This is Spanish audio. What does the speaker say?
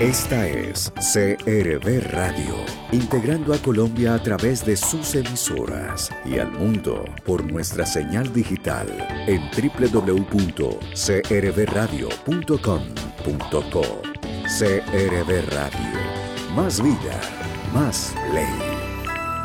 Esta es CRB Radio, integrando a Colombia a través de sus emisoras y al mundo por nuestra señal digital en www.crbradio.com.co. CRB Radio, más vida, más ley.